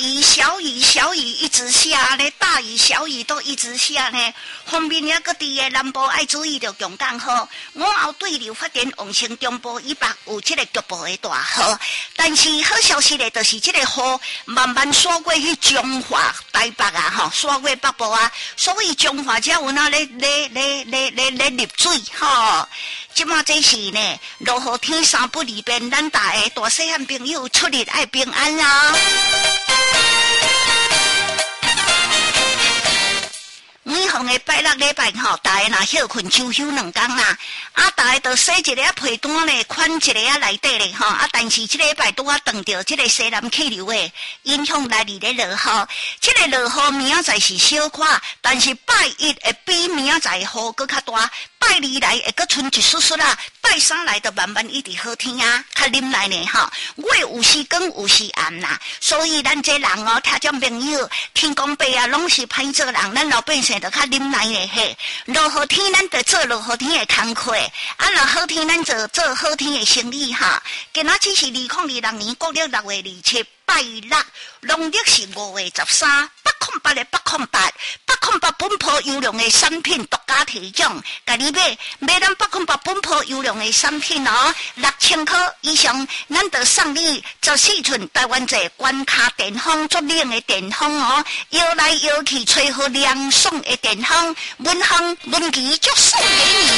雨小雨小雨一直下呢，大雨小雨都一直下呢。方面也各地的南部爱注意着强降雨，午后对流发展旺盛，中部以北有这个局部的大雨。但是好消息呢，就是这个雨慢慢刷过去中华台北啊，哈，刷过北部啊，所以中华才有那咧入水哈。即马这是呢，落雨天三不离便，咱大细汉朋友出入爱平安啊。每逢的拜六礼拜吼，大家若休困休2天啦，大家都洗一个被单咧，款一个内底咧吼，但是这个礼拜拄碰到这个西南气流的影响来伫咧落雨，这个落雨明仔载是小可，但是拜一会比明仔载雨搁较大，拜二来会搁剩一丝丝啦，拜三来就慢慢一直好天啊，较啉来呢吼，月有时光有时暗啦，所以咱这人哦，听众朋友，天公伯啊，拢是歹做人，咱老百姓就较啉来的嘿。落雨天咱就做落雨天的工课，若好天咱就做好天的生意哈。今仔只是2026年国历6月27。拜六，农历是5月13，808的808本坡优良的产品独家提供，甲你买咱808本坡优良的产品哦，6000块以上，咱就送你14寸台湾制关卡电风足冷的电风哦，摇来摇去吹好凉爽的电风，文风文具足送给你。